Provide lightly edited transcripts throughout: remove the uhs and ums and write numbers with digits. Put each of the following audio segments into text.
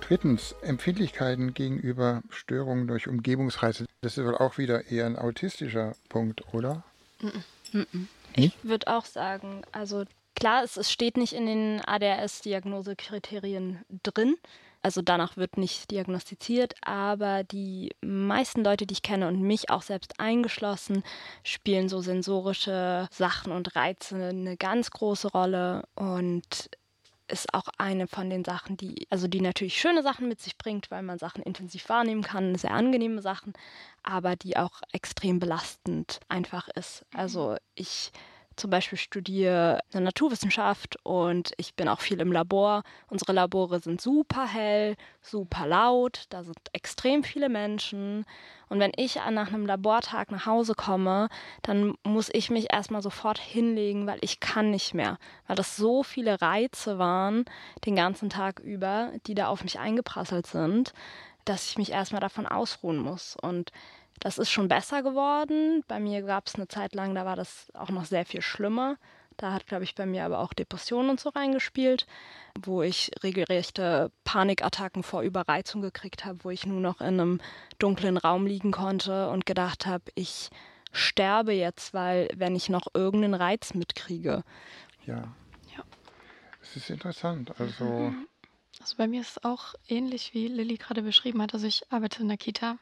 Drittens, Empfindlichkeiten gegenüber Störungen durch Umgebungsreize. Das ist wohl auch wieder eher ein autistischer Punkt, oder? Ich würde auch sagen, also klar, es steht nicht in den ADHS-Diagnosekriterien drin. Also danach wird nicht diagnostiziert, aber die meisten Leute, die ich kenne und mich auch selbst eingeschlossen, spielen so sensorische Sachen und Reize eine ganz große Rolle und ist auch eine von den Sachen, die natürlich schöne Sachen mit sich bringt, weil man Sachen intensiv wahrnehmen kann, sehr angenehme Sachen, aber die auch extrem belastend einfach ist. Also ich zum Beispiel studiere eine Naturwissenschaft und ich bin auch viel im Labor. Unsere Labore sind super hell, super laut, da sind extrem viele Menschen. Und wenn ich nach einem Labortag nach Hause komme, dann muss ich mich erstmal sofort hinlegen, weil ich kann nicht mehr. Weil das so viele Reize waren den ganzen Tag über, die da auf mich eingeprasselt sind, dass ich mich erstmal davon ausruhen muss. Und das ist schon besser geworden. Bei mir gab es eine Zeit lang, da war das auch noch sehr viel schlimmer. Da hat, glaube ich, bei mir aber auch Depressionen und so reingespielt, wo ich regelrechte Panikattacken vor Überreizung gekriegt habe, wo ich nur noch in einem dunklen Raum liegen konnte und gedacht habe, ich sterbe jetzt, weil wenn ich noch irgendeinen Reiz mitkriege. Ja. Es ist interessant. Also bei mir ist es auch ähnlich, wie Lilly gerade beschrieben hat. Also ich arbeite in der Kita.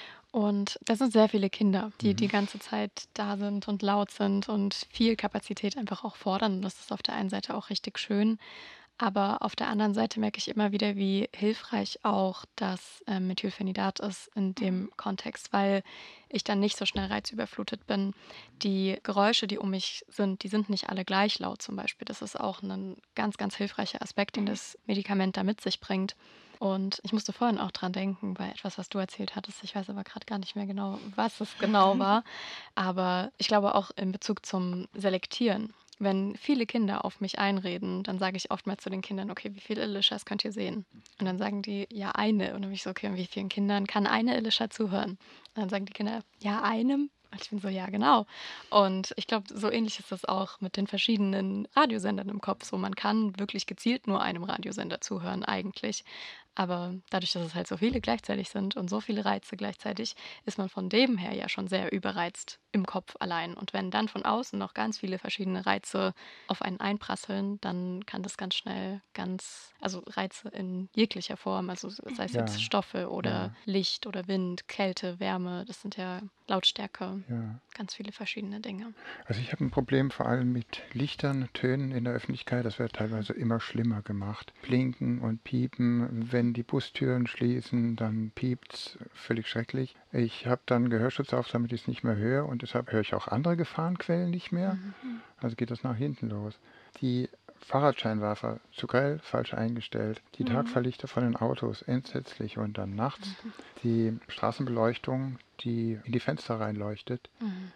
Und das sind sehr viele Kinder, die die ganze Zeit da sind und laut sind und viel Kapazität einfach auch fordern. Und das ist auf der einen Seite auch richtig schön. Aber auf der anderen Seite merke ich immer wieder, wie hilfreich auch das Methylphenidat ist in dem Kontext, weil ich dann nicht so schnell reizüberflutet bin. Die Geräusche, die um mich sind, die sind nicht alle gleich laut zum Beispiel. Das ist auch ein ganz, ganz hilfreicher Aspekt, den das Medikament da mit sich bringt. Und ich musste vorhin auch dran denken, bei etwas, was du erzählt hattest. Ich weiß aber gerade gar nicht mehr genau, was es genau war. Aber ich glaube auch in Bezug zum Selektieren. Wenn viele Kinder auf mich einreden, dann sage ich oftmals zu den Kindern, okay, wie viele Elishas könnt ihr sehen? Und dann sagen die, ja, eine. Und dann bin ich so, okay, und wie vielen Kindern kann eine Elisha zuhören? Und dann sagen die Kinder, ja, einem. Und ich bin so, ja, genau. Und ich glaube, so ähnlich ist das auch mit den verschiedenen Radiosendern im Kopf. So, man kann wirklich gezielt nur einem Radiosender zuhören eigentlich. Aber dadurch, dass es halt so viele gleichzeitig sind und so viele Reize gleichzeitig, ist man von dem her ja schon sehr überreizt im Kopf allein. Und wenn dann von außen noch ganz viele verschiedene Reize auf einen einprasseln, dann kann das ganz schnell also Reize in jeglicher Form, also sei es jetzt Stoffe oder Licht oder Wind, Kälte, Wärme, das sind ja Lautstärke, ganz viele verschiedene Dinge. Also ich habe ein Problem vor allem mit Lichtern, Tönen in der Öffentlichkeit. Das wird teilweise immer schlimmer gemacht. Blinken und piepen, wenn die Bustüren schließen, dann piept's, völlig schrecklich. Ich habe dann Gehörschutz auf, damit ich es nicht mehr höre und deshalb höre ich auch andere Gefahrenquellen nicht mehr. Also geht das nach hinten los. Die Fahrradscheinwerfer zu grell, falsch eingestellt. Die Tagfahrlichter von den Autos, entsetzlich. Und dann nachts die Straßenbeleuchtung, die in die Fenster reinleuchtet.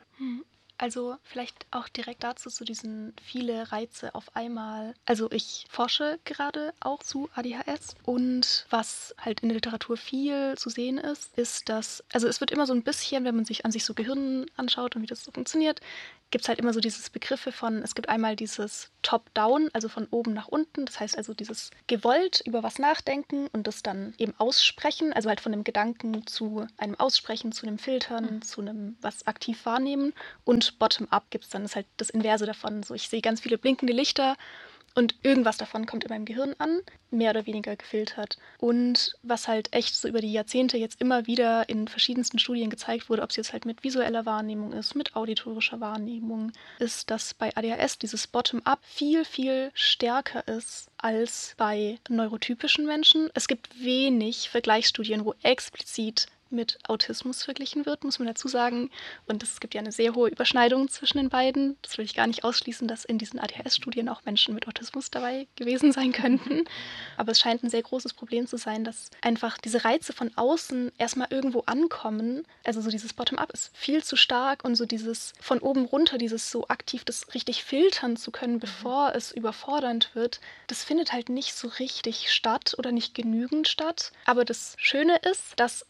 Also vielleicht auch direkt dazu zu diesen viele Reize auf einmal. Also ich forsche gerade auch zu ADHS und was halt in der Literatur viel zu sehen ist, dass, also es wird immer so ein bisschen, wenn man sich an sich so Gehirn anschaut und wie das so funktioniert, gibt es halt immer so dieses Begriffe von, es gibt einmal dieses Top-Down, also von oben nach unten, das heißt also dieses gewollt über was nachdenken und das dann eben aussprechen, also halt von einem Gedanken zu einem Aussprechen, zu einem Filtern, zu einem was aktiv wahrnehmen und Bottom-up gibt es dann, das ist halt das Inverse davon, so ich sehe ganz viele blinkende Lichter und irgendwas davon kommt in meinem Gehirn an, mehr oder weniger gefiltert. Und was halt echt so über die Jahrzehnte jetzt immer wieder in verschiedensten Studien gezeigt wurde, ob es jetzt halt mit visueller Wahrnehmung ist, mit auditorischer Wahrnehmung, ist, dass bei ADHS dieses Bottom-up viel, viel stärker ist als bei neurotypischen Menschen. Es gibt wenig Vergleichsstudien, wo explizit mit Autismus verglichen wird, muss man dazu sagen. Und es gibt ja eine sehr hohe Überschneidung zwischen den beiden. Das will ich gar nicht ausschließen, dass in diesen ADHS-Studien auch Menschen mit Autismus dabei gewesen sein könnten. Aber es scheint ein sehr großes Problem zu sein, dass einfach diese Reize von außen erstmal irgendwo ankommen. Also so dieses Bottom-up ist viel zu stark und so dieses von oben runter, dieses so aktiv das richtig filtern zu können, bevor es überfordernd wird, das findet halt nicht so richtig statt oder nicht genügend statt. Aber das Schöne ist, dass echt viele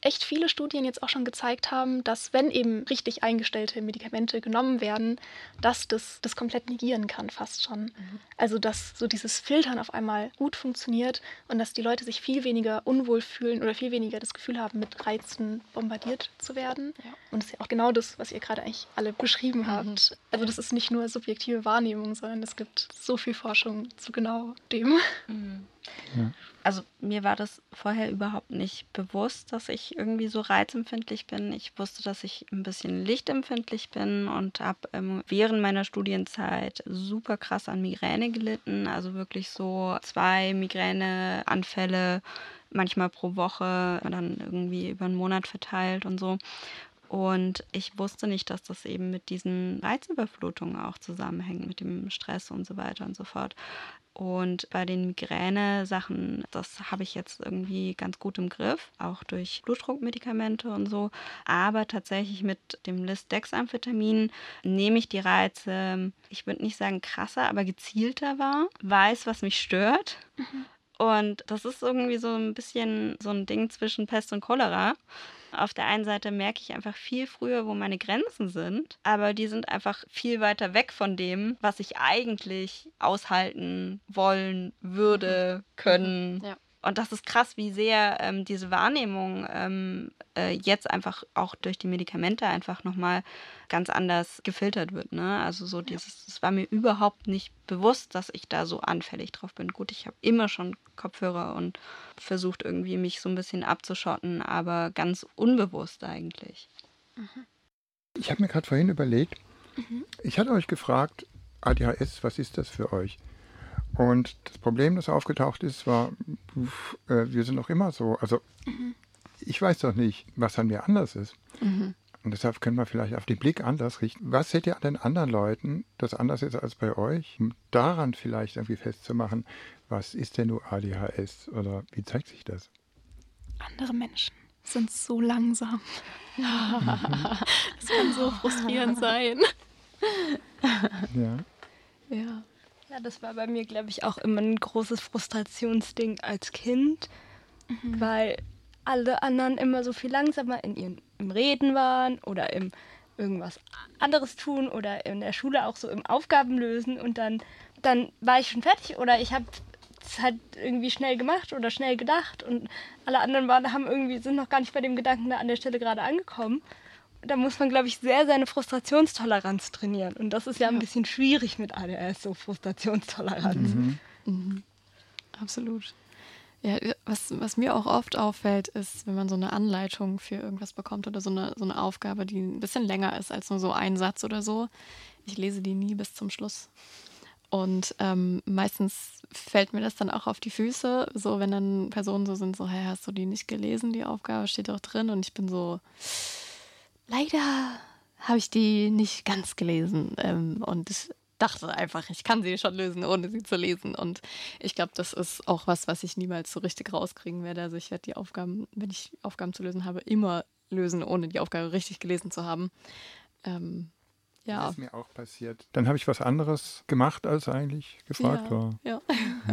Studien jetzt auch schon gezeigt haben, dass wenn eben richtig eingestellte Medikamente genommen werden, dass das komplett negieren kann, fast schon. Also dass so dieses Filtern auf einmal gut funktioniert und dass die Leute sich viel weniger unwohl fühlen oder viel weniger das Gefühl haben, mit Reizen bombardiert zu werden. Ja. Und das ist ja auch genau das, was ihr gerade eigentlich alle beschrieben habt. Also das ist nicht nur subjektive Wahrnehmung, sondern es gibt so viel Forschung zu genau dem. Ja. Also mir war das vorher überhaupt nicht bewusst, dass ich irgendwie so reizempfindlich bin. Ich wusste, dass ich ein bisschen lichtempfindlich bin und habe während meiner Studienzeit super krass an Migräne gelitten. Also wirklich so 2 Migräneanfälle, manchmal pro Woche, dann irgendwie über einen Monat verteilt und so. Und ich wusste nicht, dass das eben mit diesen Reizüberflutungen auch zusammenhängt, mit dem Stress und so weiter und so fort. Und bei den Migräne-Sachen, das habe ich jetzt irgendwie ganz gut im Griff, auch durch Blutdruckmedikamente und so. Aber tatsächlich mit dem Lisdexamphetamin nehme ich die Reize, ich würde nicht sagen krasser, aber gezielter wahr, weiß, was mich stört. Und das ist irgendwie so ein bisschen so ein Ding zwischen Pest und Cholera. Auf der einen Seite merke ich einfach viel früher, wo meine Grenzen sind, aber die sind einfach viel weiter weg von dem, was ich eigentlich aushalten wollen würde, können. Ja. Und das ist krass, wie sehr diese Wahrnehmung jetzt einfach auch durch die Medikamente einfach nochmal ganz anders gefiltert wird. Ne? Also so dieses, es war mir überhaupt nicht bewusst, dass ich da so anfällig drauf bin. Gut, ich habe immer schon Kopfhörer und versucht irgendwie mich so ein bisschen abzuschotten, aber ganz unbewusst eigentlich. Ich habe mir gerade vorhin überlegt, ich hatte euch gefragt, ADHS, was ist das für euch? Und das Problem, das aufgetaucht ist, war, wir sind noch immer so. Also ich weiß doch nicht, was an mir anders ist. Und deshalb können wir vielleicht auf den Blick anders richten. Was seht ihr an den anderen Leuten, das anders ist als bei euch? Um daran vielleicht irgendwie festzumachen, was ist denn nur ADHS oder wie zeigt sich das? Andere Menschen sind so langsam. Das kann so frustrierend sein. Ja, das war bei mir, glaube ich, auch immer ein großes Frustrationsding als Kind, weil alle anderen immer so viel langsamer im Reden waren oder im irgendwas anderes tun oder in der Schule auch so im Aufgaben lösen und dann war ich schon fertig oder ich habe es halt irgendwie schnell gemacht oder schnell gedacht und alle anderen sind noch gar nicht bei dem Gedanken da an der Stelle gerade angekommen. Da muss man, glaube ich, sehr seine Frustrationstoleranz trainieren. Und das ist ja ein bisschen schwierig mit ADHS, so Frustrationstoleranz. Absolut. Ja, was mir auch oft auffällt, ist, wenn man so eine Anleitung für irgendwas bekommt oder so eine Aufgabe, die ein bisschen länger ist als nur so ein Satz oder so. Ich lese die nie bis zum Schluss. Und meistens fällt mir das dann auch auf die Füße, so wenn dann Personen so sind, so, hey, hast du die nicht gelesen, die Aufgabe steht doch drin. Und ich bin so, leider habe ich die nicht ganz gelesen. Und ich dachte einfach, ich kann sie schon lösen, ohne sie zu lesen. Und ich glaube, das ist auch was ich niemals so richtig rauskriegen werde. Also ich werde die Aufgaben, wenn ich Aufgaben zu lösen habe, immer lösen, ohne die Aufgabe richtig gelesen zu haben. Das ist mir auch passiert. Dann habe ich was anderes gemacht, als eigentlich gefragt war. Ja.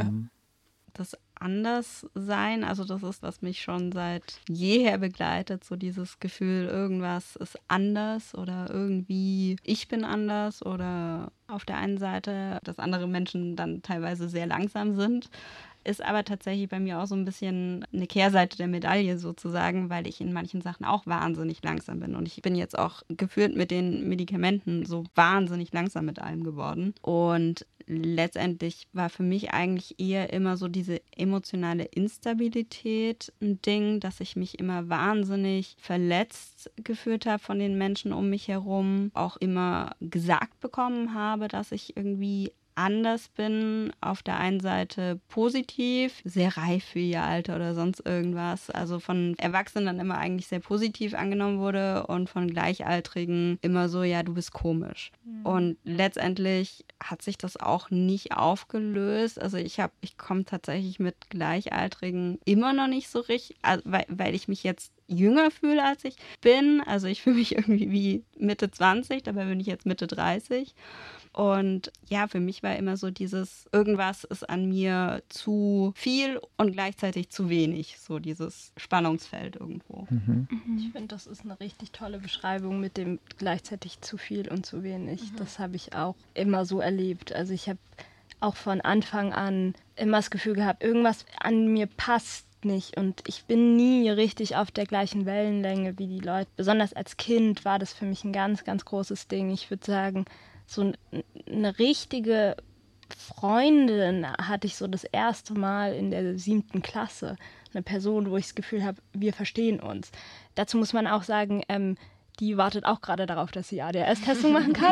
Das Anderssein, also das ist, was mich schon seit jeher begleitet, so dieses Gefühl, irgendwas ist anders oder irgendwie ich bin anders oder auf der einen Seite, dass andere Menschen dann teilweise sehr langsam sind, ist aber tatsächlich bei mir auch so ein bisschen eine Kehrseite der Medaille sozusagen, weil ich in manchen Sachen auch wahnsinnig langsam bin. Und ich bin jetzt auch gefühlt mit den Medikamenten so wahnsinnig langsam mit allem geworden. Und letztendlich war für mich eigentlich eher immer so diese emotionale Instabilität ein Ding, dass ich mich immer wahnsinnig verletzt gefühlt habe von den Menschen um mich herum. Auch immer gesagt bekommen habe, dass ich irgendwie anders bin, auf der einen Seite positiv, sehr reif für ihr Alter oder sonst irgendwas, also von Erwachsenen dann immer eigentlich sehr positiv angenommen wurde und von Gleichaltrigen immer so, ja, du bist komisch. Und letztendlich hat sich das auch nicht aufgelöst, also ich komme tatsächlich mit Gleichaltrigen immer noch nicht so richtig, also weil ich mich jetzt jünger fühle, als ich bin. Also ich fühle mich irgendwie wie Mitte 20, dabei bin ich jetzt Mitte 30. Und ja, für mich war immer so dieses, irgendwas ist an mir zu viel und gleichzeitig zu wenig. So dieses Spannungsfeld irgendwo. Ich finde, das ist eine richtig tolle Beschreibung mit dem gleichzeitig zu viel und zu wenig. Das habe ich auch immer so erlebt. Also ich habe auch von Anfang an immer das Gefühl gehabt, irgendwas an mir passt nicht und ich bin nie richtig auf der gleichen Wellenlänge wie die Leute. Besonders als Kind war das für mich ein ganz, ganz großes Ding. Ich würde sagen, so eine richtige Freundin hatte ich so das erste Mal in der 7. Klasse. Eine Person, wo ich das Gefühl habe, wir verstehen uns. Dazu muss man auch sagen, die wartet auch gerade darauf, dass sie ADHS-Testung machen kann.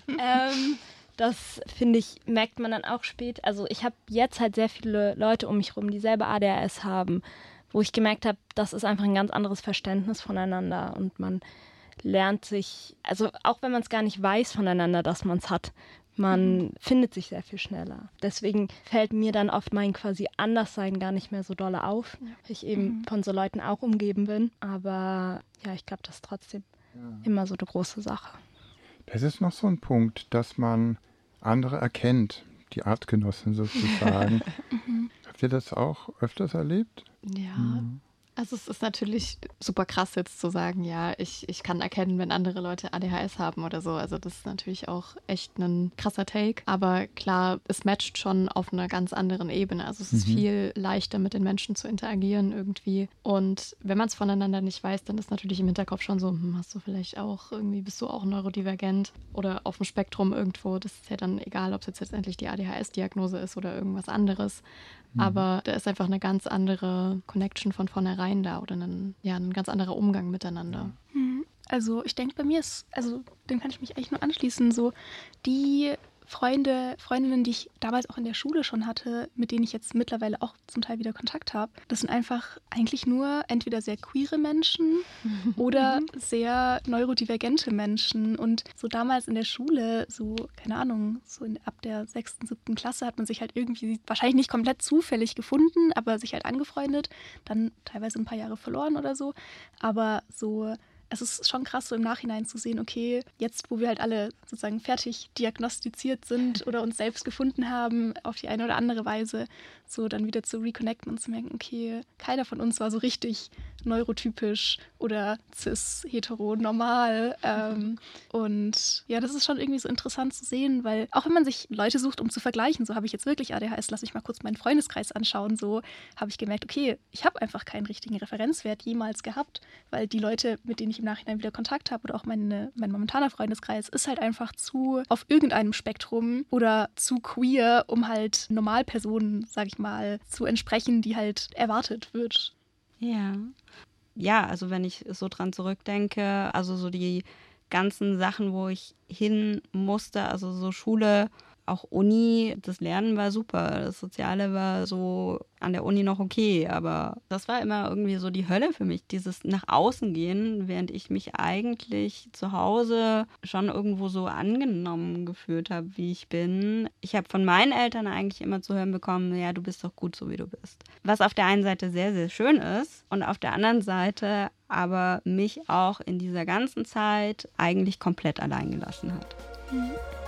Das, finde ich, merkt man dann auch spät. Also ich habe jetzt halt sehr viele Leute um mich herum, die selber ADHS haben, wo ich gemerkt habe, das ist einfach ein ganz anderes Verständnis voneinander und man lernt sich, also auch wenn man es gar nicht weiß voneinander, dass man es hat, man findet sich sehr viel schneller. Deswegen fällt mir dann oft mein quasi Anderssein gar nicht mehr so dolle auf, weil ich eben von so Leuten auch umgeben bin. Aber ja, ich glaube, das ist trotzdem immer so eine große Sache. Das ist noch so ein Punkt, dass man andere erkennt, die Artgenossen sozusagen. Habt ihr das auch öfters erlebt? Ja. Also es ist natürlich super krass jetzt zu sagen, ja, ich kann erkennen, wenn andere Leute ADHS haben oder so. Also das ist natürlich auch echt ein krasser Take. Aber klar, es matcht schon auf einer ganz anderen Ebene. Also es ist viel leichter, mit den Menschen zu interagieren irgendwie. Und wenn man es voneinander nicht weiß, dann ist natürlich im Hinterkopf schon so, hast du vielleicht auch irgendwie, bist du auch neurodivergent oder auf dem Spektrum irgendwo. Das ist ja dann egal, ob es jetzt letztendlich die ADHS-Diagnose ist oder irgendwas anderes. Aber da ist einfach eine ganz andere Connection von vornherein da oder ein ganz anderer Umgang miteinander. Also ich denke, bei mir ist, also dem kann ich mich eigentlich nur anschließen, so die Freundinnen, die ich damals auch in der Schule schon hatte, mit denen ich jetzt mittlerweile auch zum Teil wieder Kontakt habe, das sind einfach eigentlich nur entweder sehr queere Menschen oder sehr neurodivergente Menschen. Und so damals in der Schule, so, keine Ahnung, so ab der 6., 7. Klasse hat man sich halt irgendwie, wahrscheinlich nicht komplett zufällig gefunden, aber sich halt angefreundet, dann teilweise ein paar Jahre verloren oder so. Aber so, es ist schon krass, so im Nachhinein zu sehen, okay, jetzt, wo wir halt alle sozusagen fertig diagnostiziert sind oder uns selbst gefunden haben, auf die eine oder andere Weise, so dann wieder zu reconnecten und zu merken, okay, keiner von uns war so richtig neurotypisch oder cis, hetero, normal. Und ja, das ist schon irgendwie so interessant zu sehen, weil auch wenn man sich Leute sucht, um zu vergleichen, so habe ich jetzt wirklich ADHS, lass mich mal kurz meinen Freundeskreis anschauen, so habe ich gemerkt, okay, ich habe einfach keinen richtigen Referenzwert jemals gehabt, weil die Leute, mit denen ich im Nachhinein wieder Kontakt habe oder auch mein momentaner Freundeskreis, ist halt einfach zu auf irgendeinem Spektrum oder zu queer, um halt Normalpersonen, sag ich mal, zu entsprechen, die halt erwartet wird. Ja, also wenn ich so dran zurückdenke, also so die ganzen Sachen, wo ich hin musste, also so Schule, auch Uni, das Lernen war super, das Soziale war so an der Uni noch okay, aber das war immer irgendwie so die Hölle für mich, dieses nach außen gehen, während ich mich eigentlich zu Hause schon irgendwo so angenommen gefühlt habe, wie ich bin. Ich habe von meinen Eltern eigentlich immer zu hören bekommen, ja, du bist doch gut, so wie du bist. Was auf der einen Seite sehr, sehr schön ist und auf der anderen Seite aber mich auch in dieser ganzen Zeit eigentlich komplett allein gelassen hat.